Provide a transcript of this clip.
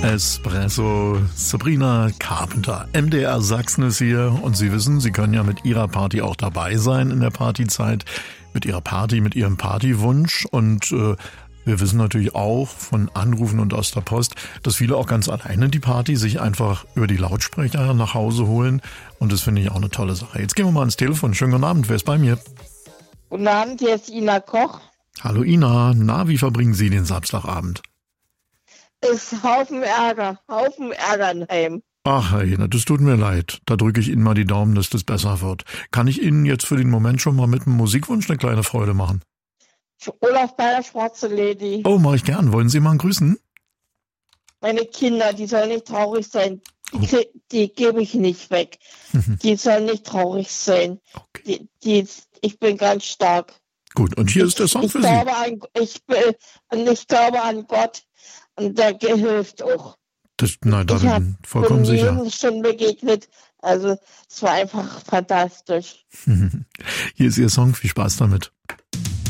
Espresso, Sabrina Carpenter. MDR Sachsen ist hier und Sie wissen, Sie können ja mit Ihrer Party auch dabei sein in der Partyzeit, mit Ihrer Party, mit Ihrem Partywunsch und wir wissen natürlich auch von Anrufen und aus der Post, dass viele auch ganz alleine die Party sich einfach über die Lautsprecher nach Hause holen und das finde ich auch eine tolle Sache. Jetzt gehen wir mal ans Telefon. Schönen guten Abend, wer ist bei mir? Guten Abend, hier ist Ina Koch. Hallo Ina, na, wie verbringen Sie den Samstagabend? Ist Haufen Ärger in Heim. Ach, Herr Ina, das tut mir leid. Da drücke ich Ihnen mal die Daumen, dass das besser wird. Kann ich Ihnen jetzt für den Moment schon mal mit einem Musikwunsch eine kleine Freude machen? Für Olaf bei der schwarze Lady. Oh, mache ich gern. Wollen Sie mal grüßen? Meine Kinder, die sollen nicht traurig sein. Die gebe ich nicht weg. Die sollen nicht traurig sein. Okay. Ich bin ganz stark. Gut, und hier ist der Song für Sie. Ich glaube an Gott und der hilft auch. Da bin ich vollkommen sicher. Ich schon begegnet. Also es war einfach fantastisch. Hier ist Ihr Song. Viel Spaß damit.